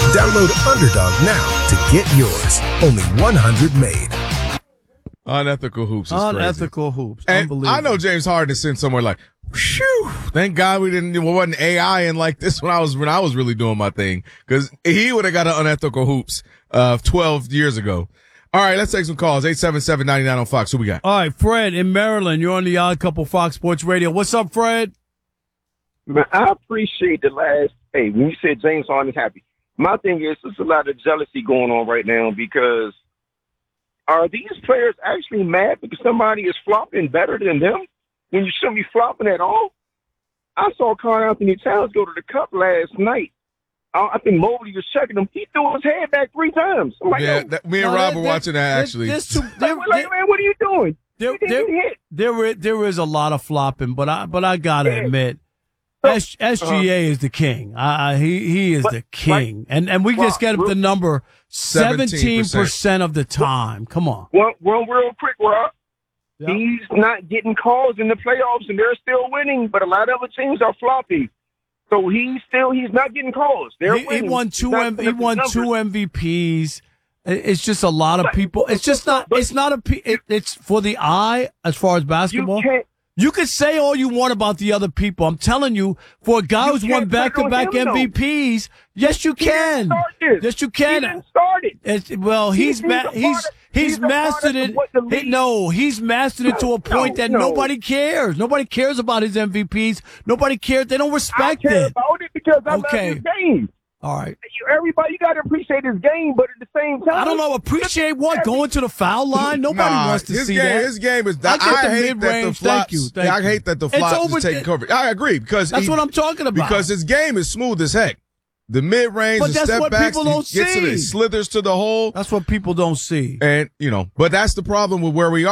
Download Underdog now to get yours. Only 100 made. Unethical hoops is Unethical hoops. And Unbelievable. I know James Harden is sitting somewhere like, phew, thank God it wasn't AI and like this when I was really doing my thing. Cause he would have got an unethical hoops, 12 years ago. All right, let's take some calls. 877-99 on Fox. Who we got? All right, Fred in Maryland. You're on the Odd Couple Fox Sports Radio. What's up, Fred? Man, I appreciate the last. Hey, when you said James Harden is happy, my thing is there's a lot of jealousy going on right now because are these players actually mad because somebody is flopping better than them when you shouldn't be flopping at all? I saw Karl Anthony Towns go to the cup last night. I think Mobley was checking him. He threw his head back 3 times. I'm like, yeah, me and Rob were watching that actually. man, what are you doing? There is a lot of flopping, but I gotta admit, SGA is the king. He is the king, and we just get the number 17% of the time. Come on. One real quick, Rob. Yep. He's not getting calls in the playoffs, and they're still winning, but a lot of other teams are floppy. So he's not getting calls. He won two MVPs. It's just a lot of people. It's just not. It's for the eye as far as basketball. You could say all you want about the other people. I'm telling you, for a guy who's won back-to-back MVPs, yes, you can. Yes, you can. He didn't start it. Well, he's mastered it. He's mastered it to a point that nobody cares. Nobody cares about his MVPs. Nobody cares. They don't respect it. I care about it because I love his game. All right. Everybody, you got to appreciate his game, but at the same time, I don't know. Appreciate what? Going to the foul line? Nobody wants to see that. His game is. I hate that the flops. I hate that the flops is taking coverage. I agree because that's what I'm talking about. Because his game is smooth as heck. The mid range, the step backs, he slithers to the hole. That's what people don't see. And but that's the problem with where we are.